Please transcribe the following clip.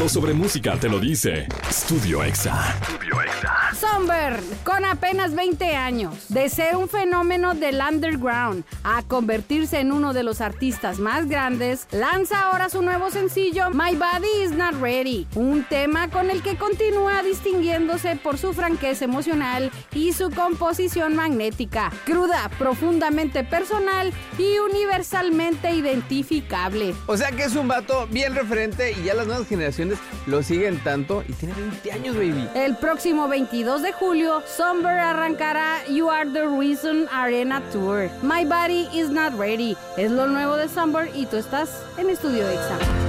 Todo sobre música te lo dice Estudio Exa. Somber, con apenas 20 años, de ser un fenómeno del underground a convertirse en uno de los artistas más grandes, lanza ahora su nuevo sencillo My Body Is Not Ready, un tema con el que continúa distinguiéndose por su franqueza emocional y su composición magnética, cruda, profundamente personal y universalmente identificable. O sea que es un vato bien referente y ya las nuevas generaciones lo siguen tanto y tiene 20 años, baby. El próximo 22 de julio, Somber arrancará You Are The Reason Arena Tour. My Body Is Not Ready es lo nuevo de Somber y tú estás en Estudio Exa.